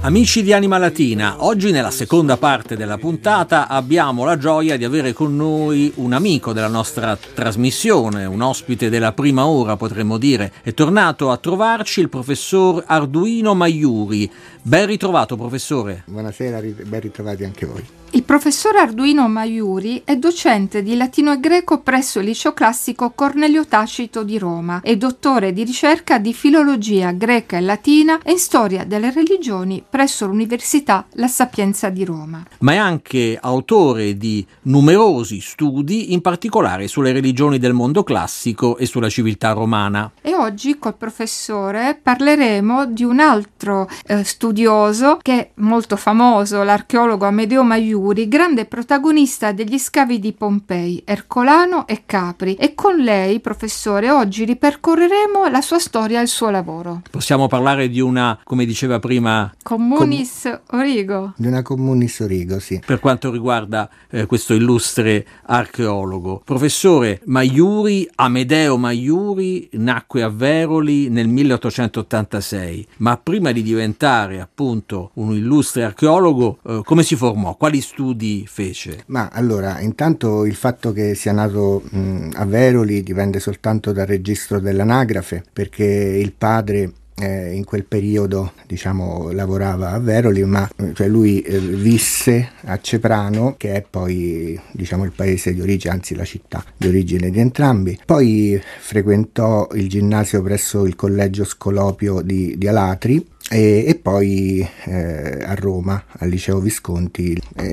Amici di Anima Latina, oggi nella seconda parte della puntata abbiamo la gioia di avere con noi un amico della nostra trasmissione, un ospite della prima ora potremmo dire. È tornato a trovarci il professor Arduino Maiuri. Ben ritrovato, professore. Buonasera, ben ritrovati anche voi. Il professor Arduino Maiuri è docente di latino e greco presso il liceo classico Cornelio Tacito di Roma e dottore di ricerca di filologia greca e latina e in storia delle religioni presso l'Università La Sapienza di Roma. Ma è anche autore di numerosi studi, in particolare sulle religioni del mondo classico e sulla civiltà romana. E oggi col professore parleremo di un altro studioso che è molto famoso, l'archeologo Amedeo Maiuri, grande protagonista degli scavi di Pompei, Ercolano e Capri, e con lei, professore, oggi ripercorreremo la sua storia e il suo lavoro. Possiamo parlare di una, come diceva prima, communis origo. Di una communis origo, sì. Per quanto riguarda questo illustre archeologo. Professore Maiuri, Amedeo Maiuri, nacque a Veroli nel 1886, ma prima di diventare appunto un illustre archeologo, come si formò? Quali studi fece? Ma allora, intanto il fatto che sia nato a Veroli dipende soltanto dal registro dell'anagrafe, perché il padre in quel periodo lavorava a Veroli, ma lui visse a Ceprano, che è poi il paese di origine, anzi la città di origine di entrambi. Poi frequentò il ginnasio presso il collegio Scolopio di Alatri e poi a Roma al liceo Visconti.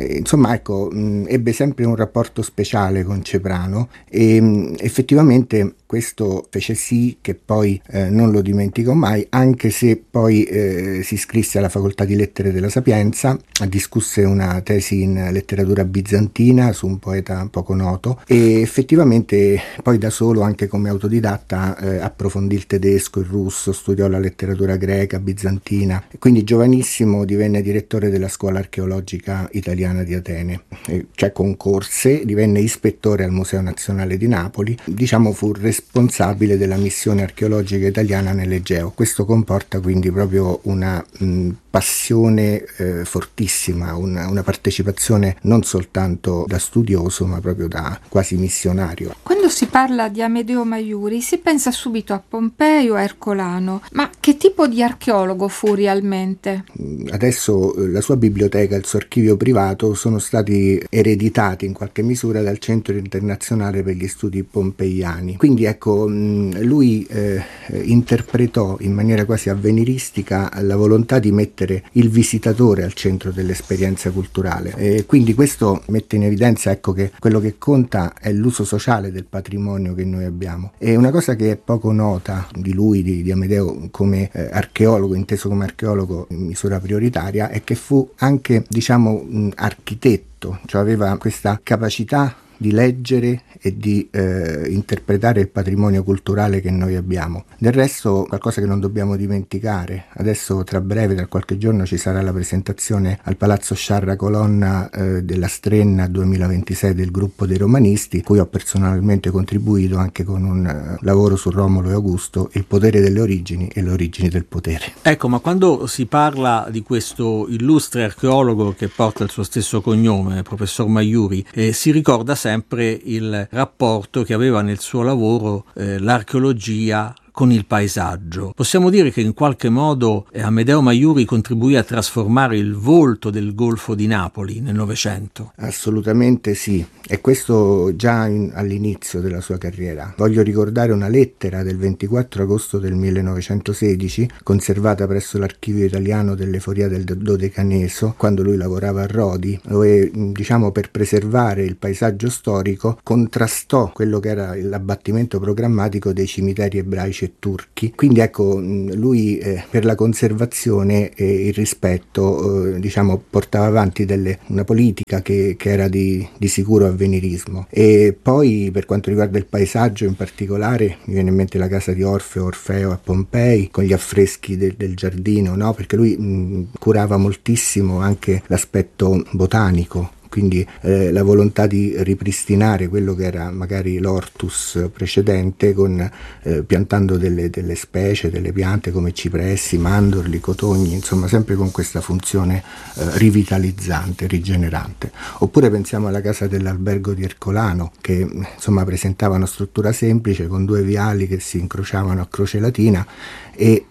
Ebbe sempre un rapporto speciale con Ceprano e effettivamente questo fece sì che poi non lo dimentico mai, anche se poi si iscrisse alla facoltà di lettere della Sapienza, discusse una tesi in letteratura bizantina su un poeta poco noto e effettivamente poi da solo, anche come autodidatta, approfondì il tedesco, il russo, studiò la letteratura greca, bizantina. Quindi giovanissimo divenne direttore della scuola archeologica italiana di Atene, concorse, divenne ispettore al Museo Nazionale di Napoli, fu responsabile della missione archeologica italiana nell'Egeo. Questo comporta quindi proprio una passione fortissima, una partecipazione non soltanto da studioso ma proprio da quasi missionario. Quando si parla di Amedeo Maiuri si pensa subito a Pompei o a Ercolano, ma che tipo di archeologo fu realmente? Adesso la sua biblioteca e il suo archivio privato sono stati ereditati in qualche misura dal Centro Internazionale per gli Studi Pompeiani. Quindi lui interpretò in maniera quasi avveniristica la volontà di mettere il visitatore al centro dell'esperienza culturale. Quindi questo mette in evidenza che quello che conta è l'uso sociale del patrimonio che noi abbiamo. E una cosa che è poco nota di lui, di Amedeo, come archeologo, inteso come archeologo in misura prioritaria, è che fu anche architetto, cioè aveva questa capacità di leggere e di interpretare il patrimonio culturale che noi abbiamo. Del resto, qualcosa che non dobbiamo dimenticare, adesso tra breve, tra qualche giorno, ci sarà la presentazione al Palazzo Sciarra Colonna della Strenna 2026 del gruppo dei romanisti, cui ho personalmente contribuito anche con un lavoro su Romolo e Augusto, il potere delle origini e le origini del potere. Ecco, ma quando si parla di questo illustre archeologo che porta il suo stesso cognome, professor Maiuri, si ricorda sempre il rapporto che aveva nel suo lavoro l'archeologia con il paesaggio. Possiamo dire che in qualche modo Amedeo Maiuri contribuì a trasformare il volto del Golfo di Napoli nel Novecento? Assolutamente sì, e questo già all'inizio della sua carriera. Voglio ricordare una lettera del 24 agosto del 1916, conservata presso l'Archivio Italiano dell'Eforia del Dodecaneso, quando lui lavorava a Rodi, dove per preservare il paesaggio storico contrastò quello che era l'abbattimento programmatico dei cimiteri ebraici e turchi. Quindi lui per la conservazione e il rispetto portava avanti una politica che era di sicuro avvenirismo. E poi per quanto riguarda il paesaggio in particolare mi viene in mente la casa di Orfeo a Pompei con gli affreschi del giardino, no? Perché lui curava moltissimo anche l'aspetto botanico. quindi la volontà di ripristinare quello che era magari l'ortus precedente piantando delle specie, delle piante come cipressi, mandorli, cotogni, insomma sempre con questa funzione rivitalizzante, rigenerante. Oppure pensiamo alla casa dell'albergo di Ercolano, che insomma presentava una struttura semplice con 2 viali che si incrociavano a Croce Latina, e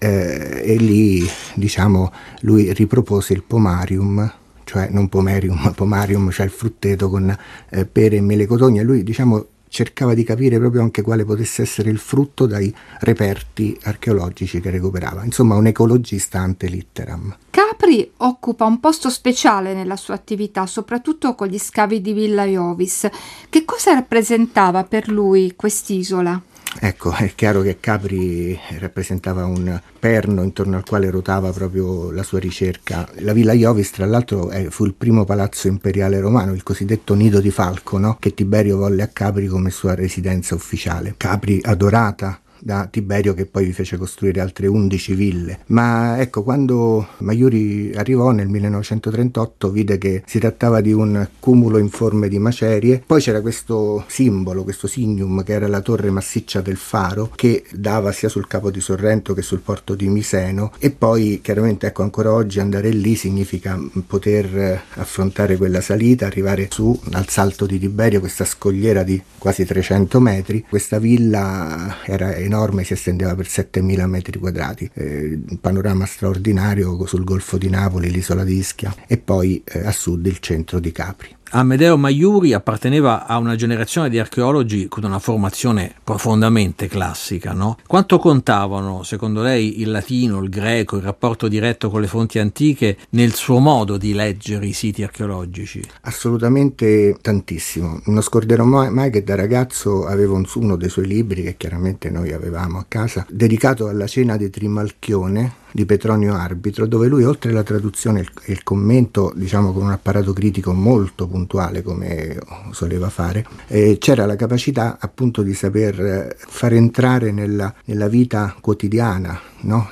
lì diciamo lui ripropose il pomarium, cioè non pomerium ma pomarium, cioè il frutteto con pere e mele, cotogna. Lui diciamo cercava di capire proprio anche quale potesse essere il frutto dai reperti archeologici che recuperava, insomma un ecologista ante litteram. Capri occupa un posto speciale nella sua attività, soprattutto con gli scavi di Villa Iovis. Che cosa rappresentava per lui quest'isola? Ecco, è chiaro che Capri rappresentava un perno intorno al quale ruotava proprio la sua ricerca. La Villa Iovis, tra l'altro, fu il primo palazzo imperiale romano, il cosiddetto Nido di Falco, no? Che Tiberio volle a Capri come sua residenza ufficiale. Capri adorata da Tiberio, che poi vi fece costruire altre 11 ville. Ma ecco, quando Maiuri arrivò nel 1938 vide che si trattava di un cumulo informe di macerie. Poi c'era questo simbolo, questo signum, che era la torre massiccia del faro, che dava sia sul Capo di Sorrento che sul porto di Miseno. E poi chiaramente, ecco, ancora oggi andare lì significa poter affrontare quella salita, arrivare su al Salto di Tiberio, questa scogliera di quasi 300 metri. Questa villa era enorme, si estendeva per 7.000 metri quadrati, un panorama straordinario sul Golfo di Napoli, l'isola di Ischia e poi a sud il centro di Capri. Amedeo Maiuri apparteneva a una generazione di archeologi con una formazione profondamente classica, no? Quanto contavano, secondo lei, il latino, il greco, il rapporto diretto con le fonti antiche nel suo modo di leggere i siti archeologici? Assolutamente tantissimo. Non scorderò mai che da ragazzo avevo uno dei suoi libri, che chiaramente noi avevamo a casa, dedicato alla cena di Trimalchione di Petronio Arbitro, dove lui, oltre alla traduzione e il commento, diciamo con un apparato critico molto puntuale come soleva fare, c'era la capacità appunto di saper far entrare nella vita quotidiana, no?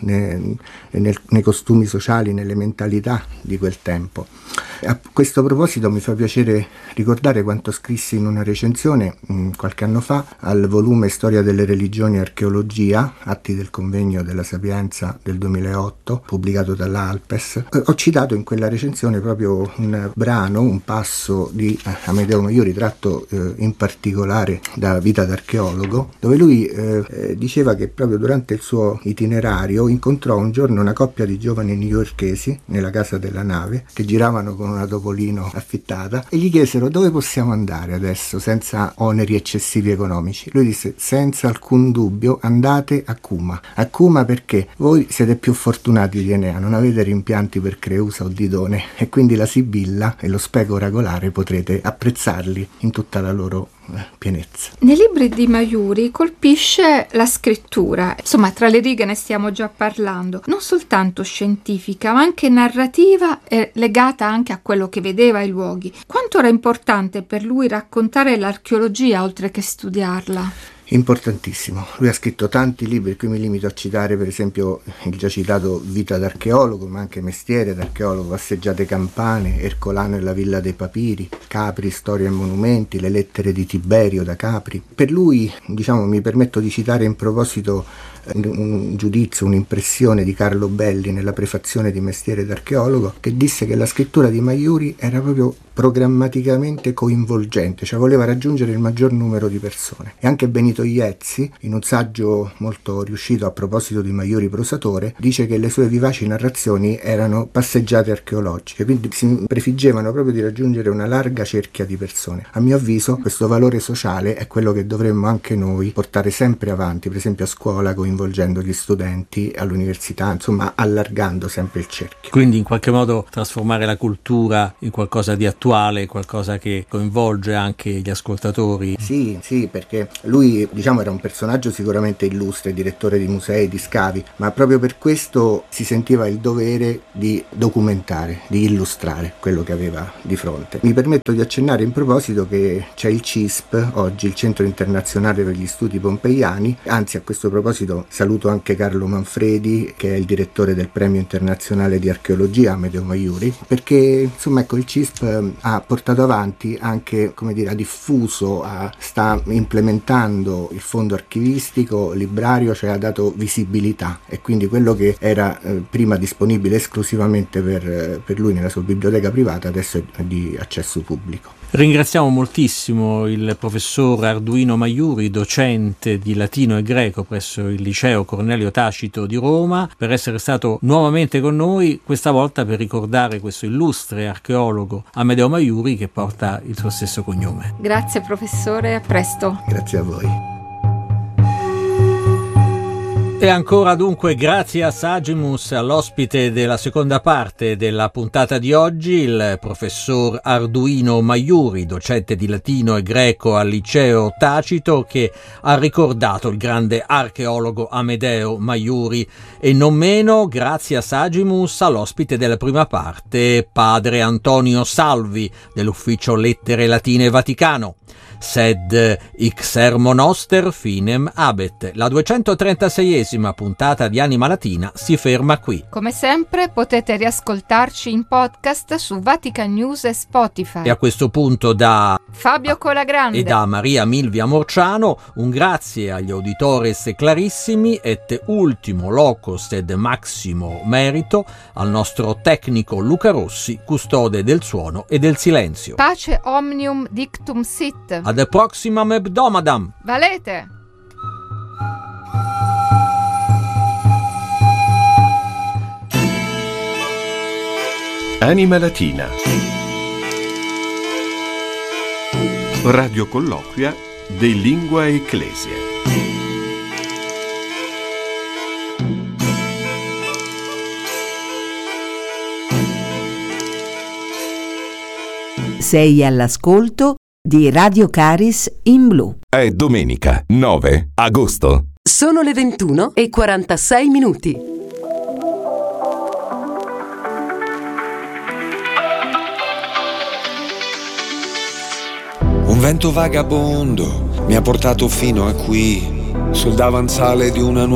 Nei costumi sociali, nelle mentalità di quel tempo. A questo proposito mi fa piacere ricordare quanto scrissi in una recensione qualche anno fa al volume Storia delle religioni e archeologia, atti del convegno della Sapienza del 2008, pubblicato dall'Alpes. Ho citato in quella recensione proprio un brano, un passo di Amedeo Maiuri, tratto in particolare da Vita d'archeologo, dove lui diceva che proprio durante il suo itinerario incontrò un giorno una coppia di giovani newyorkesi nella casa della nave che giravano con una Topolino affittata e gli chiesero: dove possiamo andare adesso senza oneri eccessivi economici? Lui disse: senza alcun dubbio andate a Cuma. A Cuma perché voi siete più fortunati di Enea, non avete rimpianti per Creusa o Didone e quindi la Sibilla e lo Speco Oragolare potrete apprezzarli in tutta la loro pienezza. Nei libri di Maiuri colpisce la scrittura, insomma tra le righe ne stiamo già parlando, non soltanto scientifica ma anche narrativa e legata anche a quello che vedeva ai luoghi. Quanto era importante per lui raccontare l'archeologia oltre che studiarla? Importantissimo. Lui ha scritto tanti libri, qui mi limito a citare per esempio il già citato Vita d'archeologo, ma anche Mestiere d'archeologo, Passeggiate campane, Ercolano e la Villa dei Papiri, Capri, Storia e monumenti, Le lettere di Tiberio da Capri. Per lui, diciamo, mi permetto di citare in proposito un giudizio, un'impressione di Carlo Belli nella prefazione di Mestiere d'archeologo, che disse che la scrittura di Maiuri era proprio programmaticamente coinvolgente, cioè voleva raggiungere il maggior numero di persone. E anche Benito Iezzi, in un saggio molto riuscito a proposito di Maiuri prosatore, dice che le sue vivaci narrazioni erano passeggiate archeologiche, quindi si prefiggevano proprio di raggiungere una larga cerchia di persone. A mio avviso questo valore sociale è quello che dovremmo anche noi portare sempre avanti, per esempio a scuola, coinvolgendo gli studenti, all'università, insomma allargando sempre il cerchio. Quindi in qualche modo trasformare la cultura in qualcosa di attuale, qualcosa che coinvolge anche gli ascoltatori. Sì, perché lui, diciamo, era un personaggio sicuramente illustre, direttore di musei, di scavi, ma proprio per questo si sentiva il dovere di documentare, di illustrare quello che aveva di fronte. Mi permetto di accennare in proposito che c'è il CISP, oggi il Centro Internazionale per gli Studi Pompeiani, anzi a questo proposito proposito saluto anche Carlo Manfredi, che è il direttore del Premio Internazionale di Archeologia Amedeo Maiuri, perché insomma ecco, il CISP ha portato avanti anche, come dire, ha diffuso, sta implementando il fondo archivistico, librario, cioè ha dato visibilità, e quindi quello che era prima disponibile esclusivamente per lui nella sua biblioteca privata adesso è di accesso pubblico. Ringraziamo moltissimo il professor Arduino Maiuri, docente di latino e greco presso il liceo Cornelio Tacito di Roma, per essere stato nuovamente con noi, questa volta per ricordare questo illustre archeologo Amedeo Maiuri che porta il suo stesso cognome. Grazie professore, a presto. Grazie a voi. E ancora dunque grazie a Sagimus, all'ospite della seconda parte della puntata di oggi, il professor Arduino Maiuri, docente di latino e greco al liceo Tacito, che ha ricordato il grande archeologo Amedeo Maiuri, e non meno grazie a Sagimus all'ospite della prima parte, padre Antonio Salvi dell'ufficio Lettere Latine Vaticano. Sed Ixermo Noster finem habet. La 236esima puntata di Anima Latina si ferma qui. Come sempre potete riascoltarci in podcast su Vatican News e Spotify. E a questo punto da Fabio Colagrande e da Maria Milvia Morciano un grazie agli auditores clarissimi et ultimo locus ed maximo merito al nostro tecnico Luca Rossi, custode del suono e del silenzio. Pace omnium dictum sit. Ad proximam hebdomadam. Valete! Anima Latina. Radio colloquia de Lingua Ecclesia. Sei all'ascolto di Radio Caris in Blu. È domenica 9 agosto. Sono le 21:46. Un vento vagabondo mi ha portato fino a qui, sul davanzale di una